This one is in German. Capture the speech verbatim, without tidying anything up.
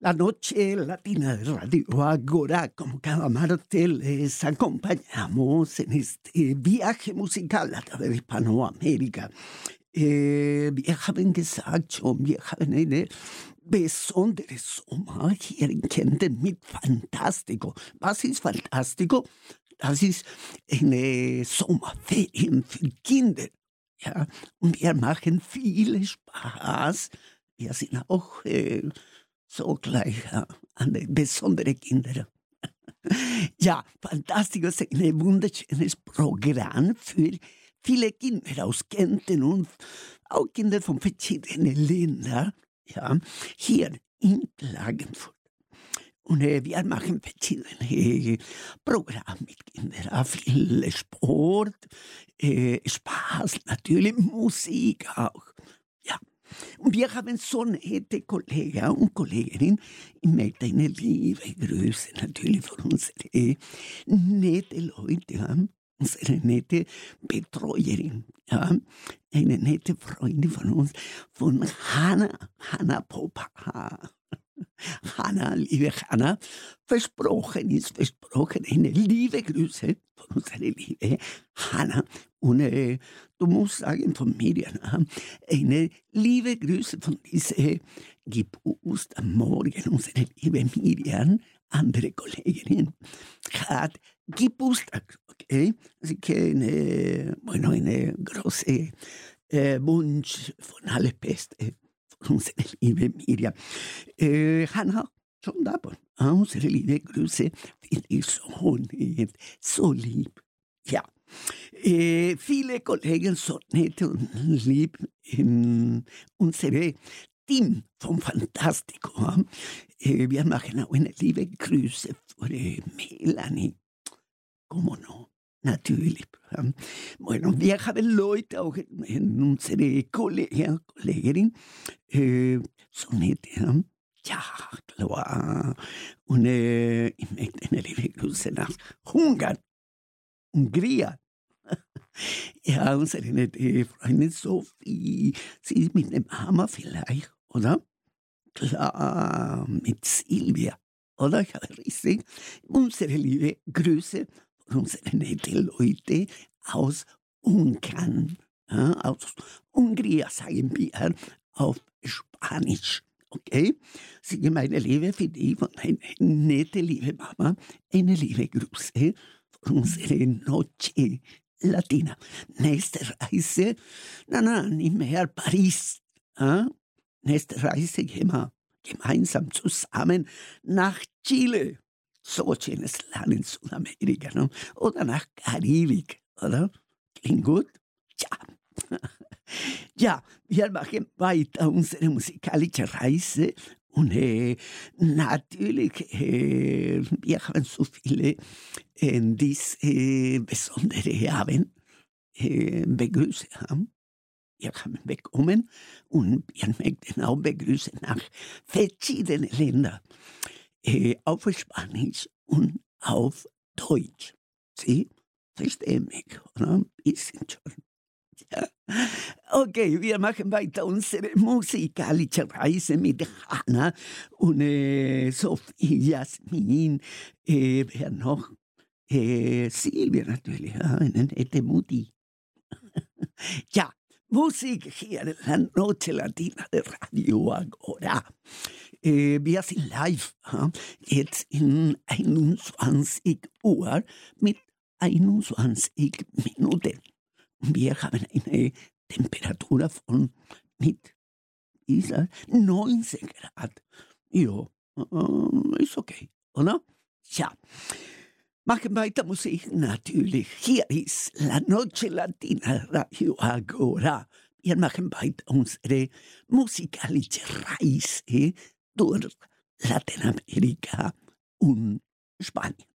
La noche latina de Radio Agora, como cada martes les acompañamos en este viaje musical a través de Hispanoamérica. Äh, wir haben gesagt schon, wir haben eine besondere Sommer hier in Kempten mit Fantastico. Was ist Fantastico? Das ist eine Sommerferien für Kinder. Ja, und wir machen viel Spaß. Wir sind auch äh, so gleich ja, eine besondere Kinder. Ja, Fantastico ist ein wunderschönes Programm für viele Kinder aus Kempten und auch Kinder von verschiedenen Ländern, ja, hier in Klagenfurt. Und äh, wir machen verschiedene Programme mit Kindern, viel Sport, äh, Spaß, natürlich Musik auch. Ja. Und wir haben so nette Kollegen und Kolleginnen. Ich möchte eine liebe Grüße natürlich von unseren netten Leuten haben. Unsere nette Betreuerin, ja, eine nette Freundin von uns, von Hanna, Hanna Popa. Hanna, liebe Hanna, versprochen ist versprochen, eine liebe Grüße von unserer liebe Hanna. Und äh, du musst sagen, von Miriam, eine liebe Grüße von dieser Geburt am Morgen, unsere liebe Miriam, andere Kollegin, hat Geburtstag, okay? Sie kennen, bueno, eine große äh, Wunsch von aller Beste von unserer liebe Miriam. Äh, Hanna, schon da, unsere liebe Grüße, finde ich so nett, so lieb. Ja, äh, viele Kollegen so nett und lieb in unsere Team vom Fantastico. Äh, wir machen auch eine liebe Grüße für äh, Melanie. Como no? Natürlich. Bueno, wir haben Leute auch in unsere Kollegen, Kollegin, äh, so nett, ja. Ja, klar. Und äh, ich möchte eine liebe Grüße nach Ungarn, Hungria. Ja, unsere nette Freundin Sophie, sie ist mit dem Hammer vielleicht, oder? Klar, mit Silvia, oder? Ich habe richtig. Unsere liebe Grüße von unseren netten Leute aus Ungarn, ja, aus Hungria, sagen wir auf Spanisch. Okay? Sie, meine Liebe, für die von einer nette liebe Mama, eine liebe Grüße von unserer Noche Latina. Nächste Reise, na, na, nicht mehr Paris. Ja? Nächste Reise gehen wir gemeinsam zusammen nach Chile. So schönes Land in Südamerika, ne? Oder nach Karibik, oder? Klingt gut? Ja. Ja, wir machen weiter unsere musikalische Reise und äh, natürlich, äh, wir haben so viele in diese äh, besondere Abend äh, begrüßt haben. Wir haben bekommen und wir möchten auch begrüßen nach verschiedenen Ländern. Äh, auf Spanisch und auf Deutsch. Sie verstehen mich, oder? Ein bisschen schon. Ja. Okay, wir machen weiter unsere musikalische Reise mit Hanna und äh, Sophie, Jasmin, äh, wer noch? Äh, Silvia natürlich, ja, eine nette Mutti. Ja, Musik hier in la Noche Latina de Radio Agora. Äh, wir sind live, ja, jetzt in einundzwanzig Uhr mit einundzwanzig Minuten. Wir haben eine Temperatur von mit dieser neunzehn Grad. Ja, äh, ist okay, oder? Ja. Machen weiter Musik natürlich. Hier ist La Noche Latina Radio Agora. Wir machen weiter unsere musikalische Reise durch Lateinamerika und Spanien.